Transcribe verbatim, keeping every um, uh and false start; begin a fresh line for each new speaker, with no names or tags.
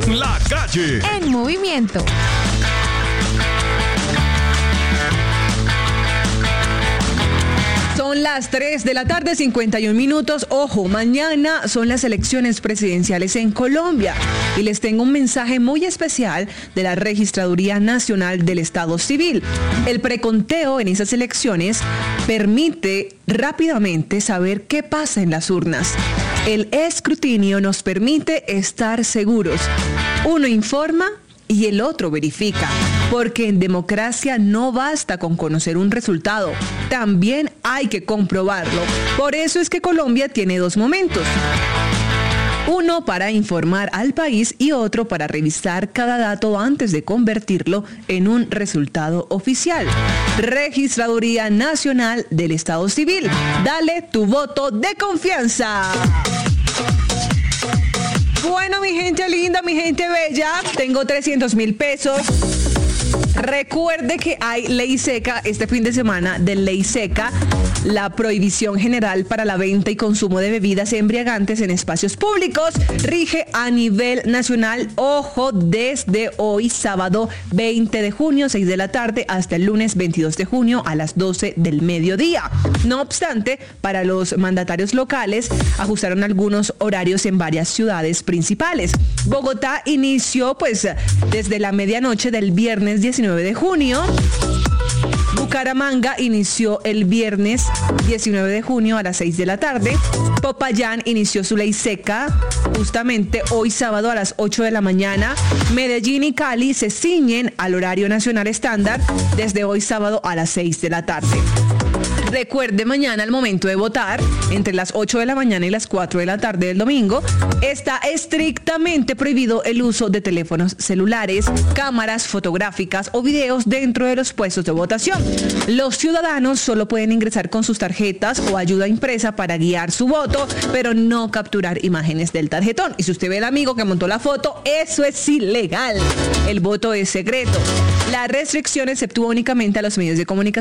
La Calle.
En movimiento.
Son las tres de la tarde, cincuenta y un minutos. Ojo, mañana son las elecciones presidenciales en Colombia. Y les tengo un mensaje muy especial de la Registraduría Nacional del Estado Civil. El preconteo en esas elecciones permite rápidamente saber qué pasa en las urnas. El escrutinio nos permite estar seguros. Uno informa y el otro verifica, porque en democracia no basta con conocer un resultado, también hay que comprobarlo. Por eso es que Colombia tiene dos momentos. Uno para informar al país y otro para revisar cada dato antes de convertirlo en un resultado oficial. Registraduría Nacional del Estado Civil. Dale tu voto de confianza. Bueno, mi gente linda, mi gente bella, tengo trescientos mil pesos. Recuerde que hay ley seca este fin de semana de ley seca, la prohibición general para la venta y consumo de bebidas embriagantes en espacios públicos rige a nivel nacional, ojo, desde hoy sábado veinte de junio, seis de la tarde, hasta el lunes veintidós de junio a las doce del mediodía. No obstante, para los mandatarios locales ajustaron algunos horarios en varias ciudades principales. Bogotá inició pues desde la medianoche del viernes diecinueve de junio. Bucaramanga inició el viernes diecinueve de junio a las seis de la tarde. Popayán inició su ley seca justamente hoy sábado a las ocho de la mañana. Medellín y Cali se ciñen al horario nacional estándar desde hoy sábado a las seis de la tarde. Recuerde, mañana al momento de votar, entre las ocho de la mañana y las cuatro de la tarde del domingo, está estrictamente prohibido el uso de teléfonos celulares, cámaras fotográficas o videos dentro de los puestos de votación. Los ciudadanos solo pueden ingresar con sus tarjetas o ayuda impresa para guiar su voto, pero no capturar imágenes del tarjetón. Y si usted ve al amigo que montó la foto, eso es ilegal. El voto es secreto. La restricción exceptúa únicamente a los medios de comunicación